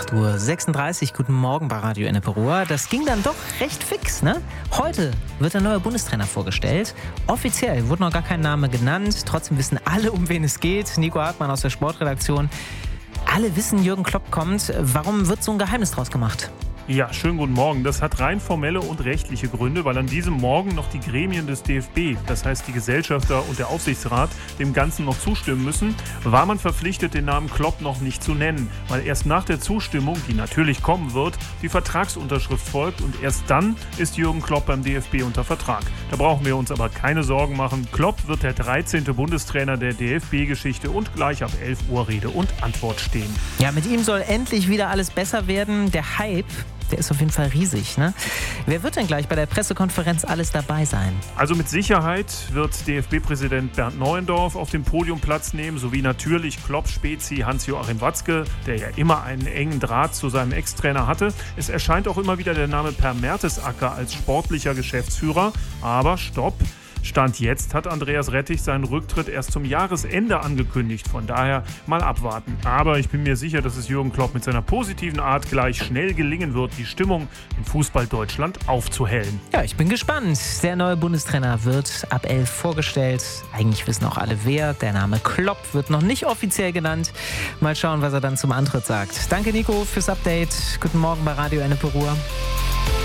8:36 Uhr. Guten Morgen bei Radio Ennepe-Ruhr. Das ging dann doch recht fix, ne? Heute wird der neue Bundestrainer vorgestellt. Offiziell wurde noch gar kein Name genannt. Trotzdem wissen alle, um wen es geht. Nico Hartmann aus der Sportredaktion. Alle wissen, Jürgen Klopp kommt. Warum wird so ein Geheimnis draus gemacht? Ja, schönen guten Morgen. Das hat rein formelle und rechtliche Gründe, weil an diesem Morgen noch die Gremien des DFB, das heißt die Gesellschafter und der Aufsichtsrat, dem Ganzen noch zustimmen müssen, war man verpflichtet, den Namen Klopp noch nicht zu nennen, weil erst nach der Zustimmung, die natürlich kommen wird, die Vertragsunterschrift folgt und erst dann ist Jürgen Klopp beim DFB unter Vertrag. Da brauchen wir uns aber keine Sorgen machen. Klopp wird der 13. Bundestrainer der DFB-Geschichte und gleich ab 11 Uhr Rede und Antwort stehen. Ja, mit ihm soll endlich wieder alles besser werden. Der Hype, der ist auf jeden Fall riesig, ne? Wer wird denn gleich bei der Pressekonferenz alles dabei sein? Also mit Sicherheit wird DFB-Präsident Bernd Neuendorf auf dem Podium Platz nehmen, sowie natürlich Klopp-Spezi Hans-Joachim Watzke, der ja immer einen engen Draht zu seinem Ex-Trainer hatte. Es erscheint auch immer wieder der Name Per Mertesacker als sportlicher Geschäftsführer. Aber stopp! Stand jetzt hat Andreas Rettich seinen Rücktritt erst zum Jahresende angekündigt. Von daher mal abwarten. Aber ich bin mir sicher, dass es Jürgen Klopp mit seiner positiven Art gleich schnell gelingen wird, die Stimmung in Fußball-Deutschland aufzuhellen. Ja, ich bin gespannt. Der neue Bundestrainer wird ab 11 vorgestellt. Eigentlich wissen auch alle wer. Der Name Klopp wird noch nicht offiziell genannt. Mal schauen, was er dann zum Antritt sagt. Danke Nico fürs Update. Guten Morgen bei Radio Ennepe-Ruhr.